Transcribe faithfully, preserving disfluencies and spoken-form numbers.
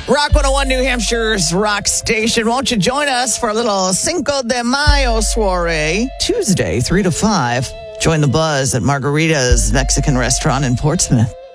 Rock one oh one, New Hampshire's rock station. Won't you join us for a little Cinco de Mayo soiree? Tuesday, three to five. Join the buzz at Margarita's Mexican restaurant in Portsmouth.